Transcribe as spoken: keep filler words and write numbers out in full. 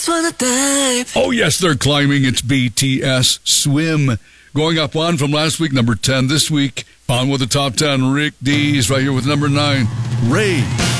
for the dive. Oh, yes, they're climbing. It's B T S Swim. Going up one from last week, number ten this week. On with the top ten, Rick Dees right here with number nine, Ray.